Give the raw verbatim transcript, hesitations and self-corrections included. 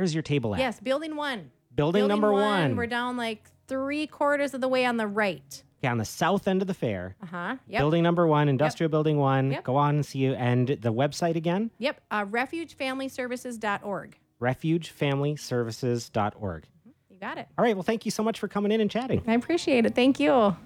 Where's your table at? Yes, building one. Building, building number one. one. We're down like three quarters of the way on the right. Okay, on the south end of the fair. Uh-huh. Yep. Building number one, industrial Yep. building one. Yep. Go on and see you. And the website again? Yep. Uh, refuge family services dot org. refuge family services dot org. You got it. All right. Well, thank you so much for coming in and chatting. I appreciate it. Thank you.